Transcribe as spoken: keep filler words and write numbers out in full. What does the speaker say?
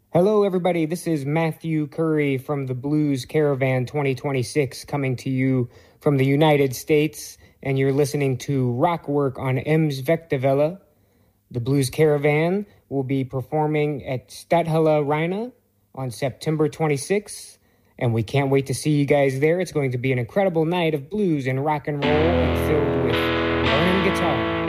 Hello, everybody. This is Matthew Curry from the Blues Caravan twenty twenty-six coming to you from the United States, and you're listening to Rock Work on Ems Vectivella. The Blues Caravan will be performing at Stadthalle Rheine on September twenty-sixth, and we can't wait to see you guys there. It's going to be an incredible night of blues and rock and roll and filled with burning guitar.